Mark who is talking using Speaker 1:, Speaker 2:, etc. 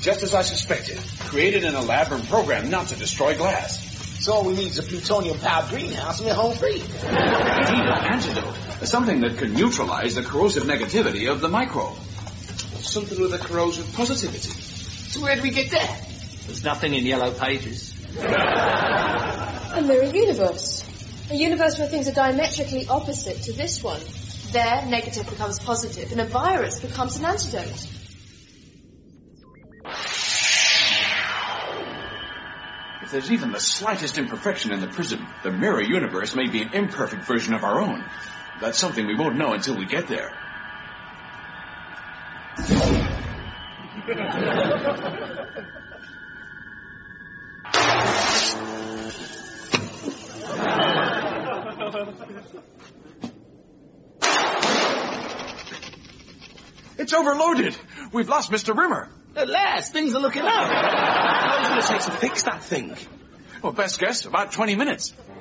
Speaker 1: Just as I suspected. Created in a lab and programmed not to destroy glass.
Speaker 2: So all we need is a plutonium-powered greenhouse and we're home free.
Speaker 1: Indeed, an antidote. Something that can neutralize the corrosive negativity of the microbe. Something with a corrosive positivity.
Speaker 2: So where do we get that?
Speaker 3: There's nothing in Yellow Pages.
Speaker 4: A mirror universe. A universe where things are diametrically opposite to this one. There, negative becomes positive, and a virus becomes an antidote.
Speaker 1: If there's even the slightest imperfection in the prism, the mirror universe may be an imperfect version of our own. That's something we won't know until we get there. It's overloaded. We've lost Mr. Rimmer.
Speaker 2: At last, things are looking up. How long is it going to take to fix that thing?
Speaker 1: Well, best guess, about 20 minutes.